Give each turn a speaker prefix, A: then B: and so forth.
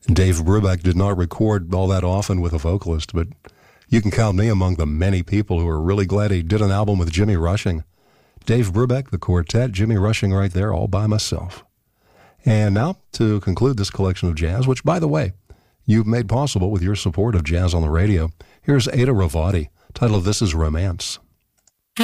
A: Dave Brubeck did not record all that often with a vocalist, but you can count me among the many people who are really glad he did an album with Jimmy Rushing. Dave Brubeck, the quartet, Jimmy Rushing right there, all by myself. And now, to conclude this collection of jazz, which, by the way, you've made possible with your support of Jazz on the Radio, here's Ada Ravati, title of This Is Romance.